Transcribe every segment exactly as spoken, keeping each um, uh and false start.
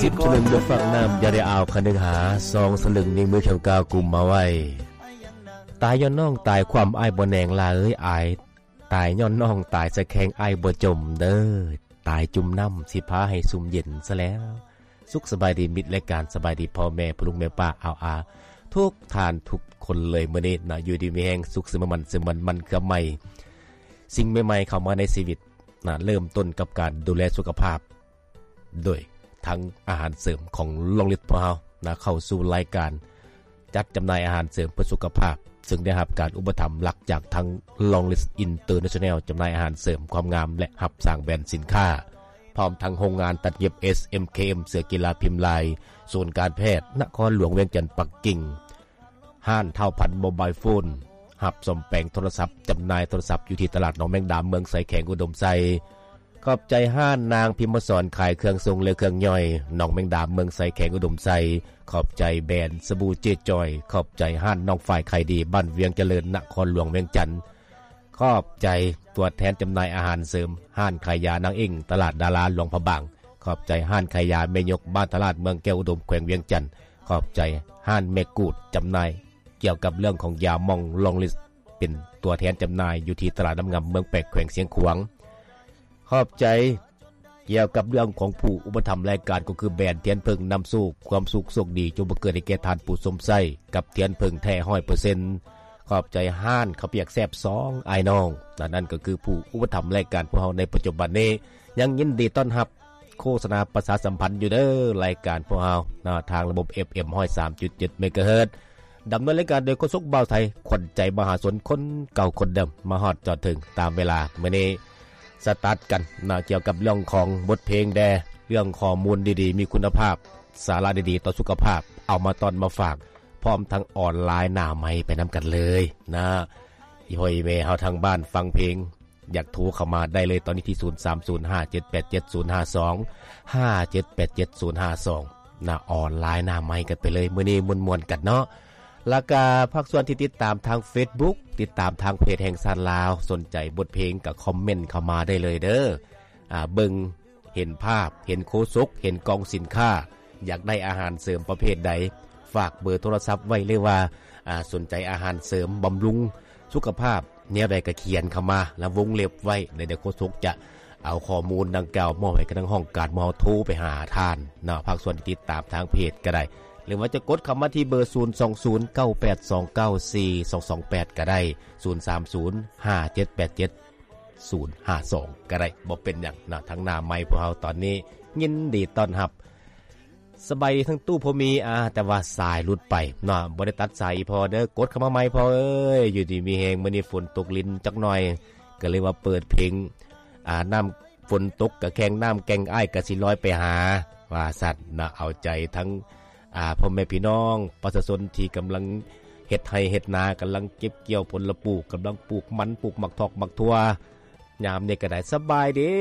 สิบสลึงเดือฝั่งน้ำอย่าได้เอาคันนึงหาซองสลึงนิ่งมือเขียวกาวกลุ่มมาไว้ตายย้อนน้องตายความอ้ายบ่แหนงลาเอ้ยอายตายย้อนน้องตายสะแข็งอ้ายบ่จมเด้อตายจุ่มน้ำสิพาให้ซุ่มเย็นซะแล้วสุขสบายดีมิตรและการสบายดีพ่อแม่พ่อลุงแม่ป้าเอาอาทุกทานทุกคนเลยมื้อนี้นะอยู่ดีมีแรงสุขสมมันสมันมันกับใหม่สิ่งใหม่ๆเข้ามาในชีวิตนะเริ่มต้นกับการดูแลสุขภาพโดยทั้งอาหารเสริมของลองลิตพวกเรานะเข้าสู่รายการจัดจำหน่ายอาหารเสริมเพื่อสุขภาพซึ่งได้รับการอุปถัมภ์หลักจากทั้งลองลิตอินเตอร์เนชั่นแนลจำหน่ายอาหารเสริมความงามและหับสร้างแบรนด์สินค้าพร้อมทั้งโรงงานตัดเย็บ เอส เอ็ม เค เอ็ม เสือกีฬาพิมพ์ลายศูนย์การแพทย์นครหลวงเวียงจันทร์ปักกิ่งห้านเท่าพันโมบายโฟนหับสมแปลงโทรศัพท์จำหน่ายโทรศัพท์อยู่ที่ตลาดหนองแมงดาเมืองไสแขงอุดมไซขอบใจห้านนางพิมพ์สอนขายเครื่องทรงและเครื่องย่อยหนองแมงดาเมืองไสแขงอุดมไซขอบใจแบรนด์สบู่เจจอยขอบใจห้านน้องฝ่ายไข่ดีบ้านเวียงเจริญนครหลวงเวียงจันทร์ขอบใจตัวแทนจำหน่ายอาหารเสริมห้านขายยานางเอ็งตลาดดาราหลวงพระบางขอบใจห้านขายยาเมยกบ้านตลาดเมืองแก้วอุดมแขวงเวียงจันทร์ขอบใจห้านเมกูดจำหน่ายเกี่ยวกับเรื่องของยามองลองลิสเป็นตัวแทนจำหน่ายอยู่ที่ตลาดน้ำงำเมืองแปกแขวงเสียงขวางขอบใจเกี่ยวกับเรื่องของผู้อุปถัมภ์รายการก็คือแบรนด์เทียนเพิงนำสู่ความสุขโชคดีจงบังเกิดให้แก่ทานผู้สมไส้กับเทียนเพิงแท้ ร้อยเปอร์เซ็นต์ ขอบใจห้านข้าวเปียกแซ่บสองไอ้น้องนั่นก็คือผู้อุปถัมภ์รายการพวกเราในปัจจุบันนี้ยังยินดีต้อนรับโฆษณาประชาสัมพันธ์อยู่เด้อรายการพวกเราทางระบบ เอฟ เอ็ม หนึ่งร้อยสามจุดเจ็ด เมกะเฮิรตซ์ดำเนินรายการโดยโฆษกบ่าวไทยขวัญใจมหาชนคนเก่าคนเดิมมาฮอดจอดถึงตามเวลามื้อนี้สตาร์ทกันนะเกี่ยวกับเรื่องของบทเพลงแดเรื่องข้อมูลดีๆมีคุณภาพสาระดีๆต่อสุขภาพเอามาตอนมาฝากพร้อมทั้งออนไลน์หน้าไมค์ไปนํากันเลยนะอีพ่ออีแม่เฮาทางบ้านฟังเพลงอยากโทรเข้ามาได้เลยตอนนี้ที่ศูนย์ สาม ศูนย์ ห้า เจ็ด แปด เจ็ด ศูนย์ ห้า สอง ห้า เจ็ด แปด เจ็ด ศูนย์ ห้า สองนะออนไลน์หน้าไมค์กันไปเลยมื้อนี้ม่วนๆกันเนาะแล้วก็ภาคส่วนที่ติดตามทาง Facebook ติดตามทางเพจแห่งซานลาวสนใจบทเพลงก็คอมเมนต์เข้ามาได้เลยเด้ออ่าเบิ่งเห็นภาพเห็นโคศกเห็นกองสินค้าอยากได้อาหารเสริมประเภทใดฝากเบอร์โทรศัพท์ไว้เลยว่าอ่าสนใจอาหารเสริมบำรุงสุขภาพแนวใดก็เขียนเข้ามาแล้ววงเล็บไว้เดี๋ยวโคศกจะเอาข้อมูลดังกล่าวมอบให้กับทางห้องการมอโทรไปหาท่านเนาะภาคส่วนที่ติดตามทางเพจก็ได้หรือว่าจะกดเข้ามาที่เบอร์ศูนย์ สอง ศูนย์ เก้า แปด สอง เก้า สี่ สอง สอง แปดก็ได้ศูนย์ สาม ศูนย์ ห้า เจ็ด แปด เจ็ด ศูนย์ ห้า สองก็ได้บ่เป็นหยังนะทั้งหน้าไมค์พวกเฮาตอนนี้ยินดีต้อนรับสบายดีทั้งตู้พอมีอ่าแต่ว่าสายหลุดไปเนาะบ่ได้ตัดสายพอเด้อกดเข้ามาใหม่พอเอ้ยอยู่ดีมีแฮงมื้อนี้ฝนตกลิ้นจักหน่อยก็เลยว่าเปิดเพลงอ่าน้ำฝนตกก็แข่งน้ำแกงอ้ายก็สิลอยไปหาว่าสัตว์นะเอาใจทั้งอ่าพ่อแม่พี่น้องประชาชนที่กำลังเฮ็ดไร่เฮ็ดนากำลังเก็บเกี่ยวผลปลูกกำลังปลูกมันปลูกหมักทอกหมักทั่วยามนี้ก็ได้สบายดี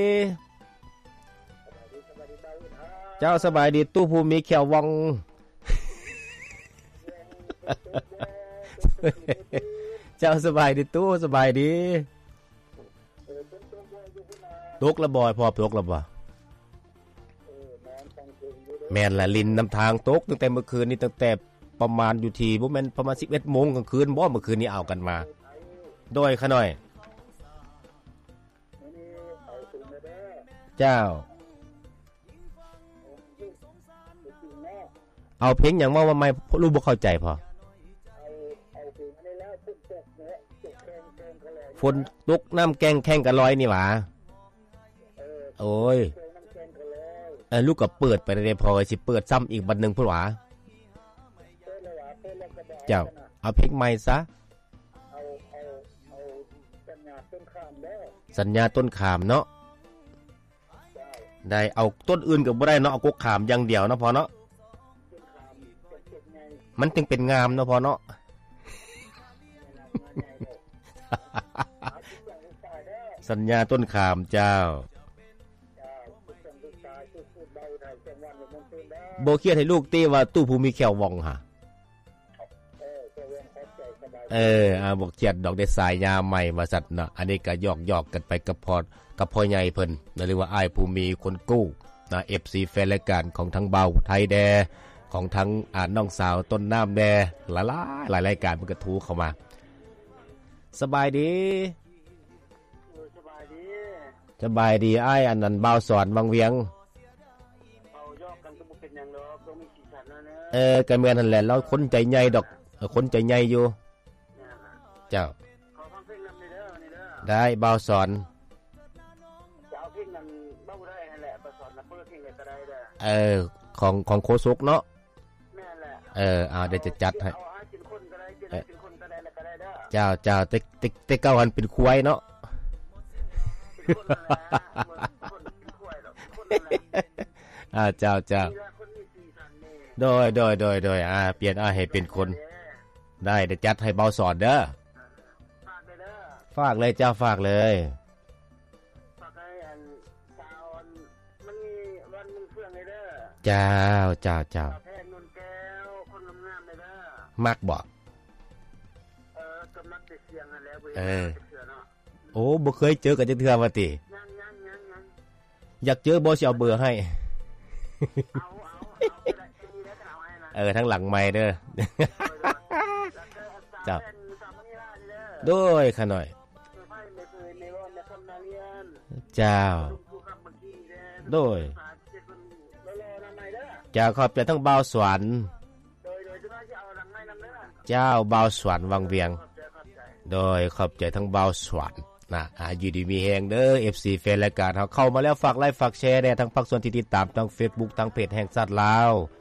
เจ้าสบายดีตู้ผู้มีแขววัง เจ้าสบายดีตู้สบายดีตกละบ่อยพอตกละบ่แม่นละลินน้ำทางตกตั้งแต่เมื่อคืนนี้ตั้งแต่ประมาณอยู่ที่บ่แม่นประมาณ สิบเอ็ด โมงกลางคืนบ่เมื่อคืนนี้เอากันมาโดยขะหน่อยเจ้าเอาเพลงหยังมาว่าใหม่รู้บ่เข้าใจพอฝนตกน้ำแกงแข่งกันลอยนี่หว่าโอ้ยเออลูกก็เปิดไปได้พอสิเปิดซ้ำอีกบัดนึงพุ่นหว่าเจ้าเอาเพลงใหม่ซะเอาเอาเอาสัญญาต้นขามเด้อสัญญาต้นขามเนาะได้เอาต้นอื่นก็บ่ได้เนาะเอากกขามอย่างเดียวเนาะพอเนาะมันจึงเป็นงามเนาะพอเนาะ สัญญาต้นขามเจ้าบ่เครียดให้ลูกตีว่าตู้ผู้มีแขววองหะเอออ่าบ่เครียดดอกได้สายยาใหม่ว่าซั่นเนาะอันนี้ก็หยอกๆกันไปกับพอกับพ่อใหญ่เพิ่นหรือว่าอ้ายผู้มีคนกู้นะ เอฟ ซี แฟนรายการของทั้งเบาไทยแดของทั้งอ่าน้องสาวต้นน้ำแดหลายหลายรายการมันก็ทูเข้ามาสบายดีสบายดีสบายดีอ้ายอันนั้นเบาสอนวังเวียงเอายอกกันก็บ่เป็นหยังดอกต้องมีสีสันนะนะเออก็แม่นนั่นแหละเราคนใจใหญ่ดอกคนใจใหญ่อยู่เจ้าขอฟังเพลงนำนี่เด้อนี่เด้อได้เบาสอนจะเอาเพลงนั้นเบาได้นั่นแหละเบาสอนน่ะเปิดเพลงก็ได้เด้อเออของของโคซุกเนาะแม่นแหละเออเอาเดี๋ยวจะจัดให้เอาหากินคนก็ได้กินกินคนก็ได้แล้วก็ได้เด้อเจ้าเจ้าแต่แต่แต่เก่าหันเป็นควายเนาะเป็นคนนั่นแหละคนเป็นควายดอกคนนั่นแหละอ่าเจ้าเจ้าโดยโดยโดยโดยอ่าเปลี่ยนอ่าให้เป็นคนได้เดี๋ยวจัดให้เบาสอนเด้อฝากเลยเด้อฝากเลยเจ้าฝากเลยฝากให้อันชาวมันมีวันมึงเฟื่องเลยเด้อเจ้าเจ้าเจ้าแพงนนแก้วคนงามๆเลยเด้อมักบ่เออกำลังจะเสียงนั่นแหละเว้ยเออโอ้บ่เคยเจอกันจักเทื่อว่าติยังๆๆอยากเจอบ่สิเอาเบอร์ให้เอาๆได้ดีแล้วเอาให้นะเออทั้งหลังไมค์เด้อเจ้าโดยขะหน่อยเจ้าโดยเจ้าขอบใจทั้งเบาสวรรค์เจ้าเบาสวรรค์วังเวียงโดยขอบใจทั้งเบาสวรรค์นะอ่าอยู่ดีมีแฮงเด้อ เอฟ ซี แฟนรายการเฮาเข้ามาแล้วฝากไลค์ฝากแชร์ได้ทั้งภาคส่วนที่ติดตามทั้ง Facebook ทั้งเพจแห่งสัตว์ลาว